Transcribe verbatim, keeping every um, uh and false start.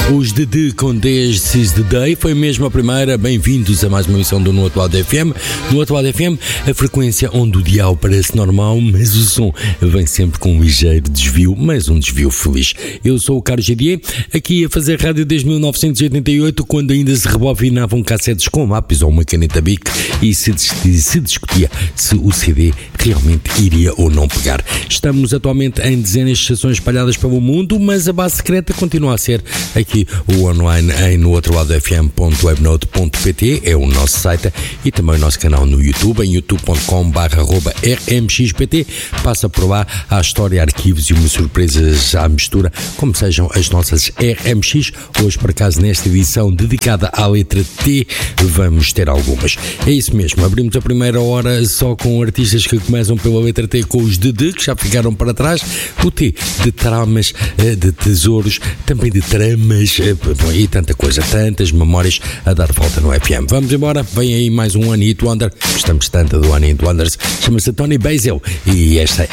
Os de D com This is the Day foi mesmo a primeira. Bem-vindos a mais uma emissão do No Atual F M. No Atual F M, a frequência onde o dial parece normal, mas o som vem sempre com um ligeiro desvio, mas um desvio feliz. Eu sou o Carlos Gedier, aqui a fazer rádio desde mil novecentos e oitenta e oito, quando ainda se rebobinavam cassetes com lápis ou uma caneta Bic e se, se discutia se o C D realmente iria ou não pegar. Estamos atualmente em dezenas de estações espalhadas pelo mundo, mas a base secreta continua a ser aqui o online em no outro lado f m ponto webnote ponto p t, é o nosso site, e também o nosso canal no YouTube, em youtube ponto com barra r m x p t. Passa por lá, há história, arquivos e umas surpresas à mistura, como sejam as nossas R M X. Hoje, por acaso, nesta edição dedicada à letra T, vamos ter algumas. É isso mesmo, abrimos a primeira hora só com artistas que começam pela letra T, com os de D, que já ficaram para trás. O T de tramas, de tesouros, também de tramas e tanta coisa, tantas memórias a dar volta no F M. Vamos embora, vem aí mais um One Hit Wonder. Gostamos tanto do One Hit Wonders. Chama-se Tony Basil e esta